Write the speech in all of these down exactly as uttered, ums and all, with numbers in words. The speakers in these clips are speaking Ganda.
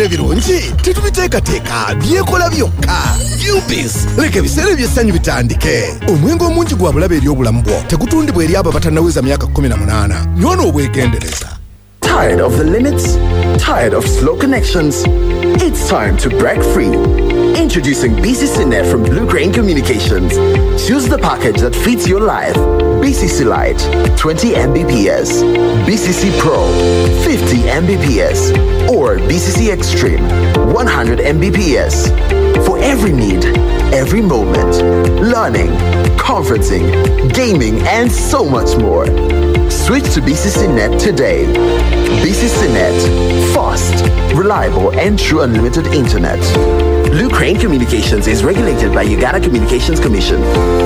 ebirungi tetubiteekateeka byekola byokka. Ubis leka ebiseera eby'essanyu bitandike. Omwenge omungi gwa bulabe eri obulamu bwo tegutundibwa eri abo batannaweza myaka kumi na munaana. Nywona obwegendereza. Tired of the limits? Tired of slow connections? It's time to break free. Introducing B C C Net from Blue Crane Communications. Choose the package that fits your life. B C C Lite, twenty megabits per second. B C C Pro, fifty megabits per second. Or B C C Extreme, one hundred megabits per second. For every need, every moment. Learning, conferencing, gaming, and so much more. Switch to B C C Net today. B C C Net. Fast, reliable, and true unlimited internet. Blue Crane Communications is regulated by Uganda Communications Commission.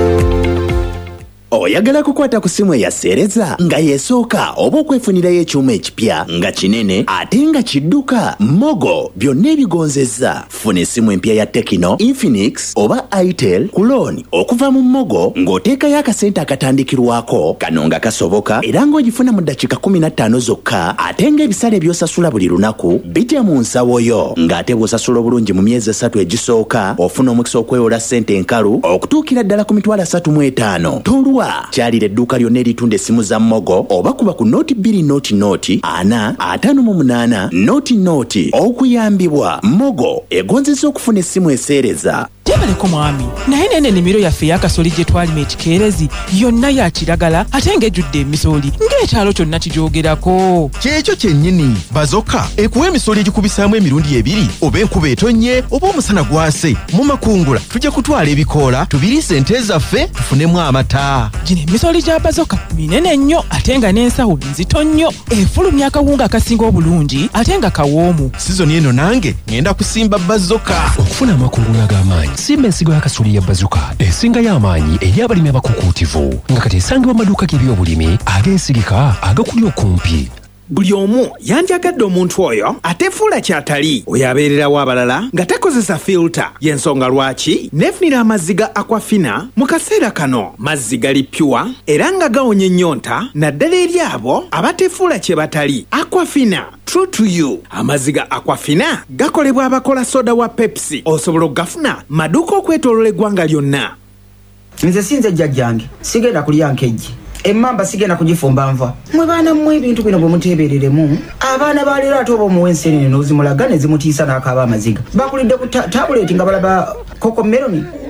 Oyagala kukwata ku simu eyaseereza nga yeesooka oba okwefunirayo ekyuma ekipya nga kinene ate nga kidduka. Mogo byonna ebigonzezza. Funa essimu empya ya Tecno, Infinix oba Itel ku looni okuva mu Mogo ng'oteekayo akasente akatandikirwako. Kano nga kasoboka era ng'ogifuna mu ddakiika kumi na ttaano zokka ate ng'ebisale by'osasula buli lunaku bijja mu nsawo yo. Ng'ate bw'osasula obulungi mu myezi esatu egisooka ofuna omukisa okwewola ssente enkalu okutuukira ddala ku mitwalo asatu mu etaano. Tolwa kyalira edduuka lyonna eritunda essimu za Mogo oba kuba ku nooti bbiri nooti nooti ana ataano mu munaana nooti nooti okuyambibwa. Mogo egonzesa okufuna essimu eseereza. Tebaleko mwami naye nene nimiro yaffe yakasoli gye twalima ekikeerezi yonna ya kiragala ate ng'ejjudde emisoli ng'ekyalo kyonna kijoogerako. Kyekyo kyennyini Bazoka ekuwa emisoli egikubisaamu emirundi ebiri oba enkuba etonnye oba omusana gwase. Mu makungula tujja kutwala ebikoola tubiriise ente zaffe tufunemu amata. Gino emisoli gya Bazoka minene nnyo ate nga n'ensawo nzito nnyo. Efulumya akawunga akasinga obulungi ate nga kawoomu. Sizoni eno nange ngenda kusimba Bazoka okufuna amakungula ag'amaanyi. Simba ensigo y'akasoli ya Bazoka esinga y'amaanyi eri abalimi abakukuutivu nga kati esangibwa mu maduuka g'ebyobulimi ag'ensigika agakuli okumpi. Buli omu yanjagadde omuntu oyo atefuula kyatali oyo abeererawo abalala nga takozesa filter. Y'ensonga lwaki nefunira amazzi ga Aquafina mu kaseera kano. Mazzi gali pure era nga gawonya ennyonta naddala eri abo abatefuula kye batali. Aquafina, true to you. Amazzi ga Aquafina gakolebwa abakola soda wa Pepsi. Osobola okugafuna maduuka okwetooloola eggwanga lyonna. Nze sinze jjajjange sigenda kulya nkejje. Emmamba sigenda kugifumba nva. Mwe baana mmwe ebintu bino bwe muteebereremu. Abaana baleero ate oba omuwa enseenene n'ozimulaga ne zimutiisa n'akaaba amaziga. Bakulidde ku tabuleti nga balaba koko meloni.